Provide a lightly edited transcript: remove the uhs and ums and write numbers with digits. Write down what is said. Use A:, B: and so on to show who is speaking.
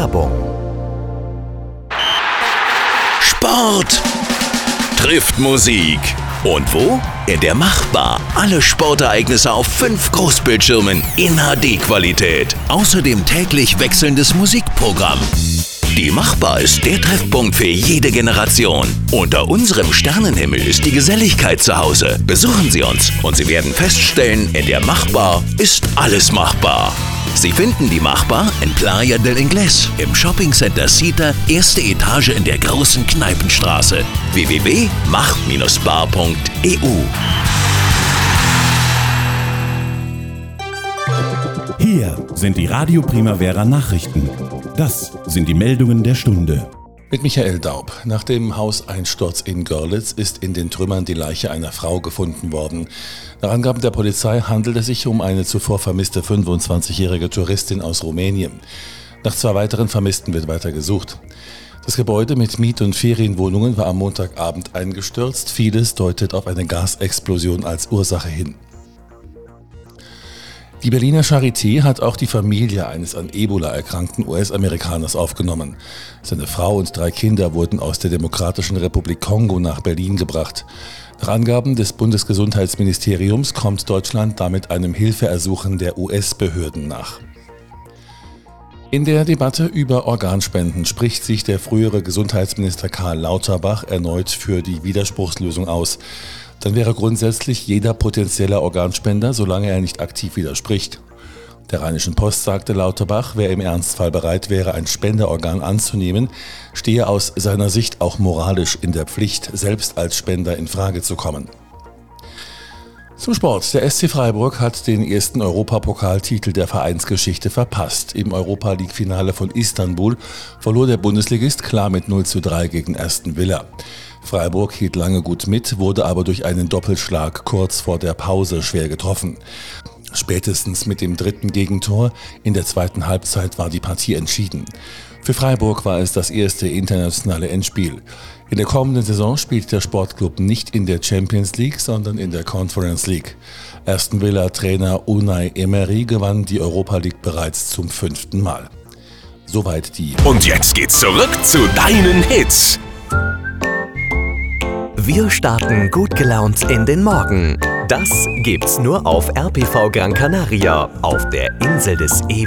A: Werbung.
B: Sport trifft Musik. Und wo? In der Machbar. Alle Sportereignisse auf 5 Großbildschirmen in HD-Qualität. Außerdem täglich wechselndes Musikprogramm. Die Machbar ist der Treffpunkt für jede Generation. Unter unserem Sternenhimmel ist die Geselligkeit zu Hause. Besuchen Sie uns und Sie werden feststellen, in der Machbar ist alles machbar. Sie finden die Machbar in Playa del Inglés, im Shoppingcenter Cita, erste Etage in der großen Kneipenstraße. www.mach-bar.eu.
C: Hier sind die Radio Primavera Nachrichten. Das sind die Meldungen der Stunde.
D: Mit Michael Daub. Nach dem Hauseinsturz in Görlitz ist in den Trümmern die Leiche einer Frau gefunden worden. Nach Angaben der Polizei handelt es sich um eine zuvor vermisste 25-jährige Touristin aus Rumänien. Nach 2 weiteren Vermissten wird weiter gesucht. Das Gebäude mit Miet- und Ferienwohnungen war am Montagabend eingestürzt. Vieles deutet auf eine Gasexplosion als Ursache hin. Die Berliner Charité hat auch die Familie eines an Ebola erkrankten US-Amerikaners aufgenommen. Seine Frau und 3 Kinder wurden aus der Demokratischen Republik Kongo nach Berlin gebracht. Nach Angaben des Bundesgesundheitsministeriums kommt Deutschland damit einem Hilfeersuchen der US-Behörden nach. In der Debatte über Organspenden spricht sich der frühere Gesundheitsminister Karl Lauterbach erneut für die Widerspruchslösung aus. Dann wäre grundsätzlich jeder potenzieller Organspender, solange er nicht aktiv widerspricht. Der Rheinischen Post sagte Lauterbach, wer im Ernstfall bereit wäre, ein Spenderorgan anzunehmen, stehe aus seiner Sicht auch moralisch in der Pflicht, selbst als Spender in Frage zu kommen. Zum Sport. Der SC Freiburg hat den ersten Europapokaltitel der Vereinsgeschichte verpasst. Im Europa-League-Finale von Istanbul verlor der Bundesligist klar mit 0:3 gegen Aston Villa. Freiburg hielt lange gut mit, wurde aber durch einen Doppelschlag kurz vor der Pause schwer getroffen. Spätestens mit dem 3. Gegentor in der 2. Halbzeit war die Partie entschieden. Für Freiburg war es das erste internationale Endspiel. In der kommenden Saison spielt der Sportclub nicht in der Champions League, sondern in der Conference League. Aston Villa-Trainer Unai Emery gewann die Europa League bereits zum 5. Mal. Soweit die.
B: Und jetzt geht's zurück zu deinen Hits.
A: Wir starten gut gelaunt in den Morgen. Das gibt's nur auf RPV Gran Canaria, auf der Insel des ewigen